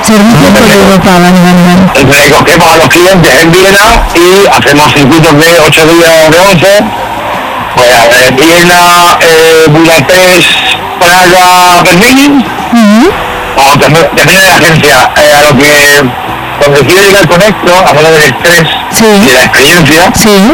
Servicio por Europa, vale. Recogemos a los clientes en Viena y hacemos circuitos de 8 días de 11. Pues Viena, Budapest, Praga, Berlín. O depende de la agencia. A lo que cuando quiero llegar con esto, hablando del estrés y de la experiencia,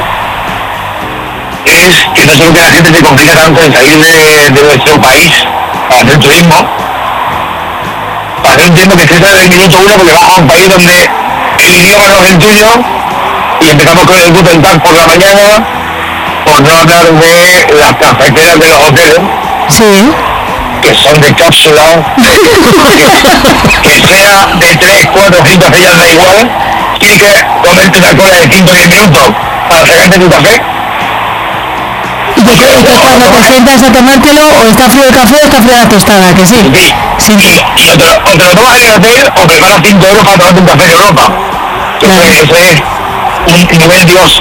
es que no solo que la gente se complica tanto en salir de nuestro país para hacer turismo, para hacer un tiempo que estés desde el minuto uno, porque vas a un país donde el idioma no es el tuyo y empezamos con el Guten Tag por la mañana, por no hablar de las cafeteras de los hoteles. Que son de cápsula, que sea de 3, 4, 5 cafés, da igual, tienes que comerte una cola de 5 o 10 minutos para sacarte tu café. Y que cuando te sientas a tomártelo, o está frío el café o está fría la tostada, que sí. Y o te lo tomas en el hotel o preparas 5 euros para tomarte un café en Europa. Eso es un nivel Dios.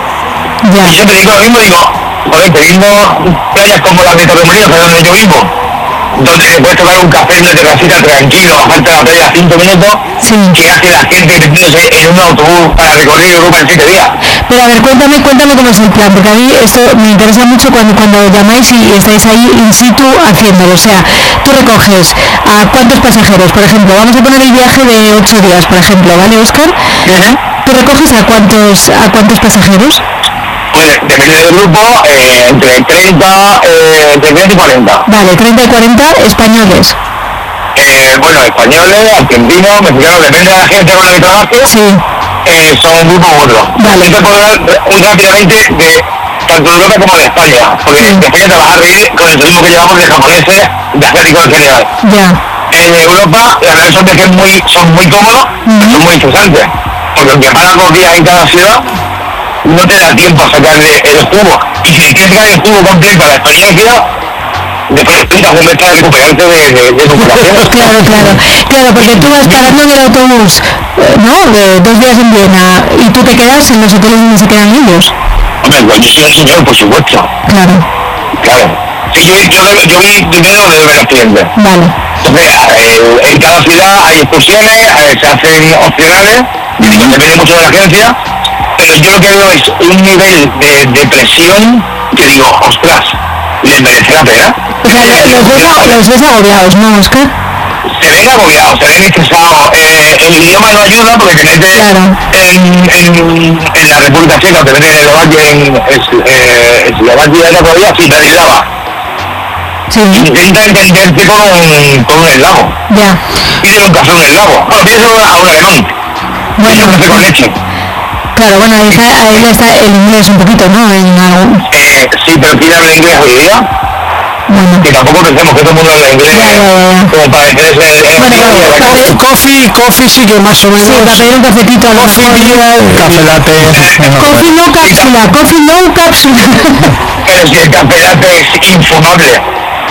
Y yo te digo lo mismo, joder, teniendo playas como las de Torremolinos, que es donde yo vivo, donde te puedes tomar un café en una terracita tranquilo, bajarte a la playa 5 minutos, que hace la gente metiéndose en un autobús para recorrer Europa en 7 días. Pero a ver, cuéntame cómo es el plan, porque a mí esto me interesa mucho cuando llamáis y estáis ahí in situ haciéndolo. O sea, tú recoges a cuántos pasajeros, por ejemplo, vamos a poner el viaje de 8 días, por ejemplo, ¿vale, Óscar? ¿Tú recoges a cuántos pasajeros? Pues depende del grupo, entre 30 y 40. Vale, 30 y 40 españoles. Bueno, españoles, argentinos, mexicanos, depende de la gente con la que trabaje, son un grupo u otro. Vale. Yo te puedo hablar muy rápidamente de tanto de Europa como de España, porque de España te vas a reír con el turismo que llevamos de japoneses, de asiáticos en general. En Europa, la verdad son viajes son muy cómodos, son muy interesantes, porque aunque paran 2 días en cada ciudad, no te da tiempo a sacarle el jugo. Y si quieres sacar el jugo completo a la experiencia, después necesitas un mes para recuperarte de recuperación. Claro, porque tú vas parando en el autobús, ¿no? De 2 días en Viena, y tú te quedas en los hoteles donde se quedan ellos. Hombre, pues yo soy un señor, por supuesto. Claro. Sí, yo vi primero de ver los clientes. Vale. Entonces, en cada ciudad hay excursiones, se hacen opcionales, depende mucho de la agencia, pero yo lo que veo es un nivel de presión que digo, ostras, ¿les merece la pena? O sea, los ves agobiados, ¿no, Óscar? Se ven agobiados, se ven estresados. El idioma no ayuda porque te metes en la República Checa, te metes en Eslovaquia, era todavía sin Bratislava. Intenta entenderte con un eslavo. Pídele un café a un eslavo. Bueno, pídele a un alemán. Pídele un café con leche. Claro, bueno, ahí está el inglés un poquito, ¿no? Sí, pero ¿quién habla inglés hoy día? Que tampoco pensemos que todo el mundo habla inglés como para meterse coffee sí que más o menos. Sí, para pedir un cafetito a lo mejor. Café latte. Coffee no cápsula. Pero si el café latte es infumable.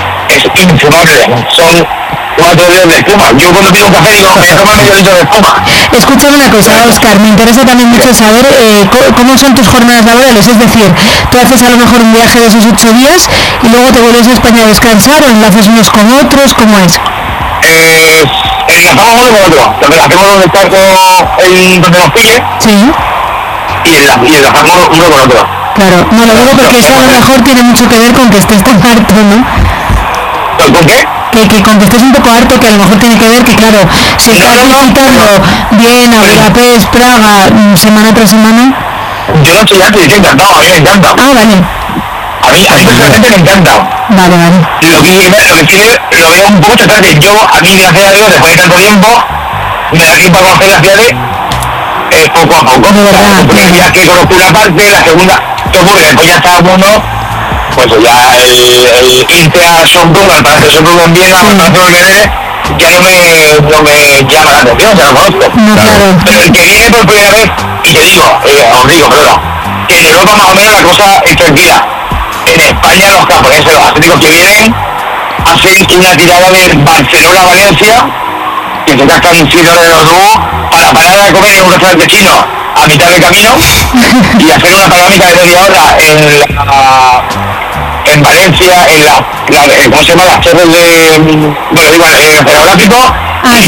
Son 4 dedos de espuma. Yo cuando pido un café digo, me voy a tomar medio litro de espuma. Escúchame una cosa, Óscar, me interesa también mucho saber cómo son tus jornadas laborales, es decir, tú haces a lo mejor un viaje de esos 8 días y luego te vuelves a España a descansar, o enlaces unos con otros, ¿cómo es? Enlazamos uno con otro, hacemos donde está donde nos pille y enlazamos uno con otro. Claro, no lo digo porque eso a lo mejor tiene mucho que ver con que estés tan harto, ¿no? ¿Con qué? Que con que estés un poco harto, que a lo mejor tiene que ver que, claro, si estás visitando Viena, Budapest, Praga, semana tras semana. Yo no estoy harto y estoy encantado, a mí me encanta. A mí personalmente me encanta. Vale. Lo que lo veo un poco tarde. A mí, gracias a Dios, después de tanto tiempo, me da tiempo a conocer las ciudades poco a poco. De verdad. Porque ya que conozco una parte, la segunda, ¿qué ocurre? Después ya está uno. Pues ya el irte a Schönbrunn, al Palacio de Schönbrunn en Viena, al Palacio de Belvedere, ya no me llama la atención, ya lo conozco. Pero el que viene por primera vez, y te digo, que en Europa más o menos la cosa es tranquila. En España los japoneses, los asiáticos que vienen, hacen una tirada de Barcelona a Valencia, que se gastan 100 horas de autobús para parar a comer en un restaurante chino a mitad de camino y hacer una panorámica de media hora en Valencia, ¿cómo se llama? Las torres de... Bueno, digo, en el oceanográfico, y